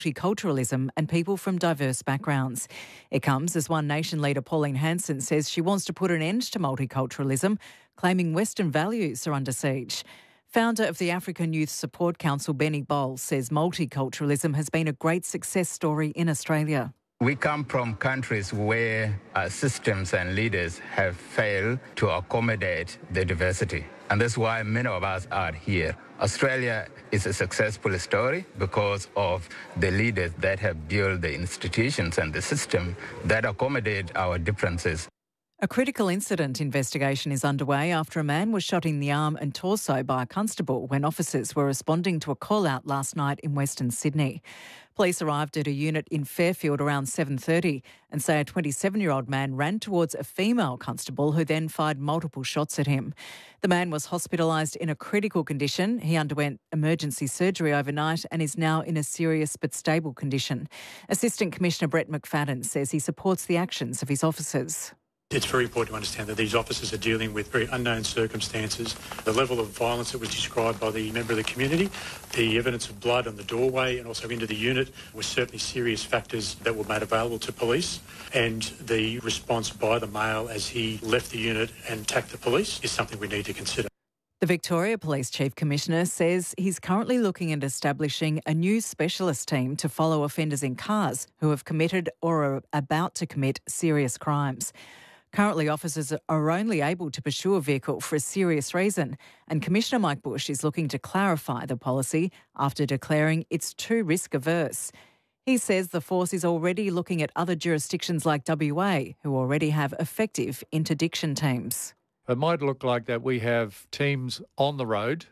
multiculturalism and people from diverse backgrounds. It comes as One Nation leader Pauline Hanson says she wants to put an end to multiculturalism, claiming Western values are under siege. Founder of the African Youth Support Council, Benny Bowles, says multiculturalism has been a great success story in Australia. We come from countries where systems and leaders have failed to accommodate the diversity. And that's why many of us are here. Australia is a successful story because of the leaders that have built the institutions and the system that accommodate our differences. A critical incident investigation is underway after a man was shot in the arm and torso by a constable when officers were responding to a call-out last night in Western Sydney. Police arrived at a unit in Fairfield around 7:30 and say a 27-year-old man ran towards a female constable who then fired multiple shots at him. The man was hospitalised in a critical condition. He underwent emergency surgery overnight and is now in a serious but stable condition. Assistant Commissioner Brett McFadden says he supports the actions of his officers. It's very important to understand that these officers are dealing with very unknown circumstances. The level of violence that was described by the member of the community, the evidence of blood on the doorway and also into the unit were certainly serious factors that were made available to police. And the response by the male as he left the unit and attacked the police is something we need to consider. The Victoria Police Chief Commissioner says he's currently looking at establishing a new specialist team to follow offenders in cars who have committed or are about to commit serious crimes. Currently, officers are only able to pursue a vehicle for a serious reason, and Commissioner Mike Bush is looking to clarify the policy after declaring it's too risk-averse. He says the force is already looking at other jurisdictions like WA, who already have effective interdiction teams. It might look like that we have teams on the road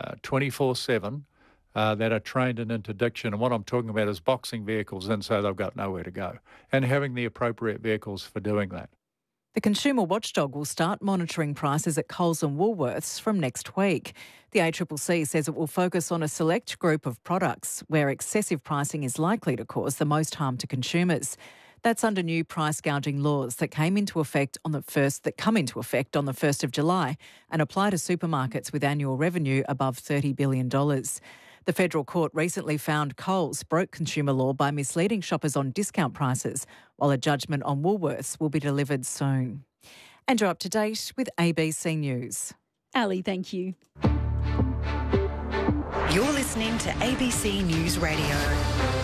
24/7 that are trained in interdiction, and what I'm talking about is boxing vehicles in so they've got nowhere to go, and having the appropriate vehicles for doing that. The Consumer Watchdog will start monitoring prices at Coles and Woolworths from next week. The ACCC says it will focus on a select group of products where excessive pricing is likely to cause the most harm to consumers. That's under new price gouging laws that come into effect on the 1st of July and apply to supermarkets with annual revenue above $30 billion. The federal court recently found Coles broke consumer law by misleading shoppers on discount prices, while a judgment on Woolworths will be delivered soon. And you're up to date with ABC News. Ali, thank you. You're listening to ABC News Radio.